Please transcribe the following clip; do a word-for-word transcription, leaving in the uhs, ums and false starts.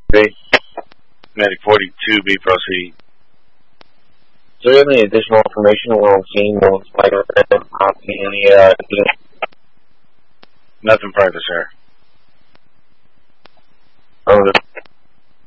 B. Medic forty-two B, proceed. Do you have any additional information on scene on Spider-Man? Any, uh, Nothing further, sir. Oh,